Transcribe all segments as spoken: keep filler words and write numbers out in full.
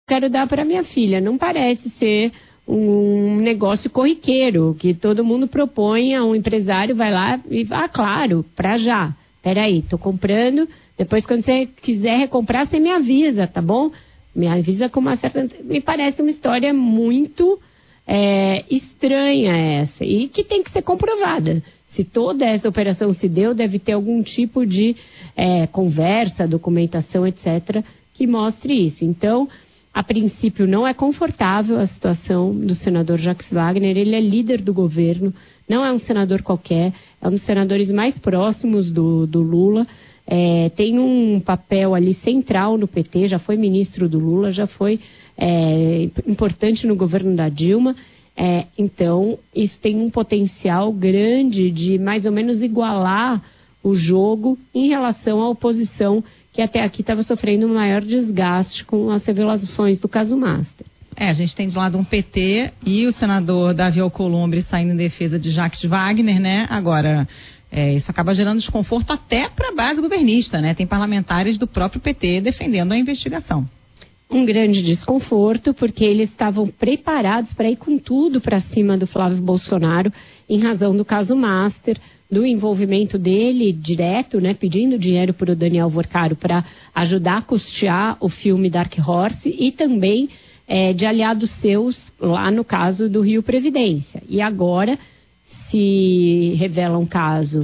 quero dar para minha filha. Não parece ser um negócio corriqueiro, que todo mundo propõe, um empresário vai lá e, ah, claro, para já. Peraí, tô comprando, depois quando você quiser recomprar, você me avisa, tá bom? Me avisa com uma certa... Me parece uma história muito é, estranha essa, e que tem que ser comprovada. Se toda essa operação se deu, deve ter algum tipo de é, conversa, documentação, etcétera, que mostre isso. Então, a princípio, não é confortável a situação do senador Jacques Wagner. Ele é líder do governo, não é um senador qualquer, é um dos senadores mais próximos do, do Lula. É, tem um papel ali central no P T, já foi ministro do Lula, já foi é, importante no governo da Dilma. É, então, isso tem um potencial grande de mais ou menos igualar o jogo em relação à oposição, que até aqui estava sofrendo um maior desgaste com as revelações do caso Master. É, a gente tem de lado um P T e o senador Davi Alcolumbre saindo em defesa de Jacques Wagner, né? Agora, é, isso acaba gerando desconforto até para a base governista, né? Tem parlamentares do próprio P T defendendo a investigação. Um grande desconforto, porque eles estavam preparados para ir com tudo para cima do Flávio Bolsonaro, em razão do caso Master, do envolvimento dele direto, né, pedindo dinheiro para o Daniel Vorcaro para ajudar a custear o filme Dark Horse, e também é, de aliados seus lá no caso do Rio Previdência. E agora se revela um caso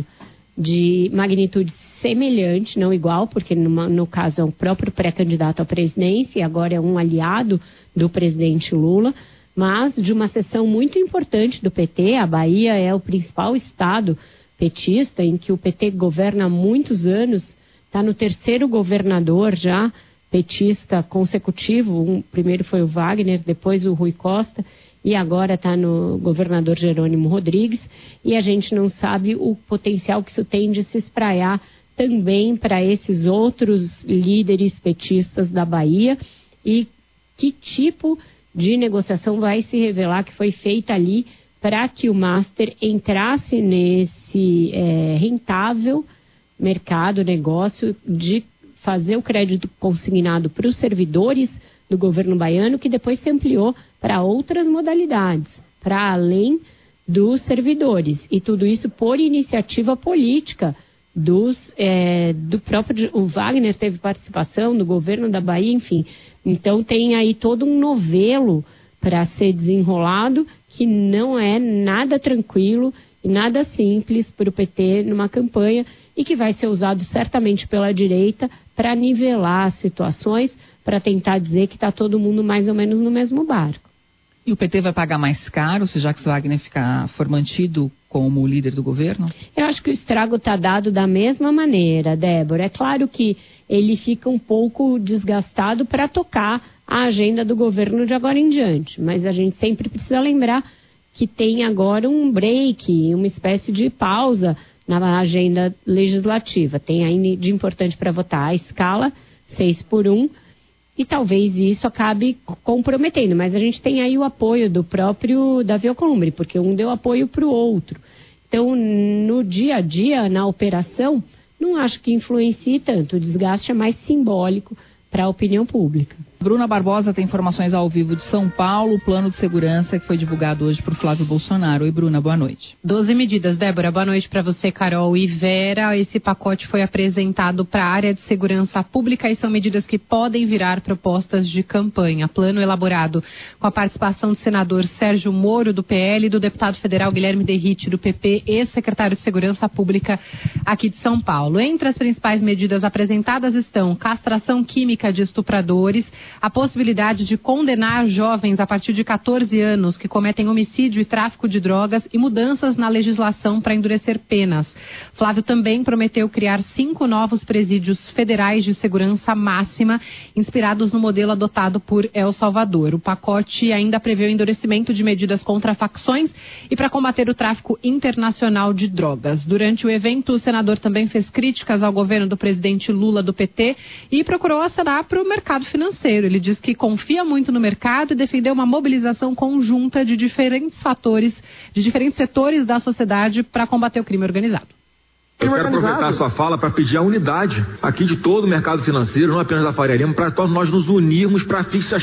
de magnitude semelhante, não igual, porque numa, no caso é um próprio pré-candidato à presidência e agora é um aliado do presidente Lula, mas de uma seção muito importante do P T. A Bahia é o principal estado petista, em que o P T governa há muitos anos, está no terceiro governador já petista consecutivo. Um, primeiro foi o Wagner, depois o Rui Costa, e agora está no governador Jerônimo Rodrigues, e a gente não sabe o potencial que isso tem de se espraiar também para esses outros líderes petistas da Bahia, e que tipo de negociação vai se revelar que foi feita ali para que o Master entrasse nesse é, rentável mercado, negócio de fazer o crédito consignado para os servidores do governo baiano, que depois se ampliou para outras modalidades, para além dos servidores. E tudo isso por iniciativa política dos, é, do próprio... O Wagner teve participação do governo da Bahia, enfim. Então tem aí todo um novelo para ser desenrolado, que não é nada tranquilo e nada simples para o P T numa campanha, e que vai ser usado certamente pela direita para nivelar as situações, para tentar dizer que está todo mundo mais ou menos no mesmo barco. E o P T vai pagar mais caro se Jacques Wagner ficar for mantido como líder do governo? Eu acho que o estrago está dado da mesma maneira, Débora. É claro que ele fica um pouco desgastado para tocar a agenda do governo de agora em diante, mas a gente sempre precisa lembrar que tem agora um break, uma espécie de pausa na agenda legislativa. Tem aí de importante para votar a escala seis por um, e talvez isso acabe comprometendo, mas a gente tem aí o apoio do próprio Davi Alcolumbre, porque um deu apoio para o outro. Então, no dia a dia, na operação, não acho que influencie tanto. O desgaste é mais simbólico para a opinião pública. Bruna Barbosa tem informações ao vivo de São Paulo, o plano de segurança que foi divulgado hoje por Flávio Bolsonaro. Oi, Bruna, boa noite. doze medidas, Débora. Boa noite para você, Carol e Vera. Esse pacote foi apresentado para a área de segurança pública e são medidas que podem virar propostas de campanha. Plano elaborado com a participação do senador Sérgio Moro, do P L, e do deputado federal Guilherme Derrite, do P P, e secretário de Segurança Pública aqui de São Paulo. Entre as principais medidas apresentadas estão castração química de estupradores, a possibilidade de condenar jovens a partir de catorze anos que cometem homicídio e tráfico de drogas e mudanças na legislação para endurecer penas. Flávio também prometeu criar cinco novos presídios federais de segurança máxima, inspirados no modelo adotado por El Salvador. O pacote ainda prevê o endurecimento de medidas contra facções e para combater o tráfico internacional de drogas. Durante o evento, o senador também fez críticas ao governo do presidente Lula, do P T, e procurou acenar para o mercado financeiro. Ele diz que confia muito no mercado e defendeu uma mobilização conjunta de diferentes fatores, de diferentes setores da sociedade para combater o crime organizado. Eu quero aproveitar a sua fala para pedir a unidade aqui de todo o mercado financeiro, não apenas da Faria Lima, para nós nos unirmos para fixar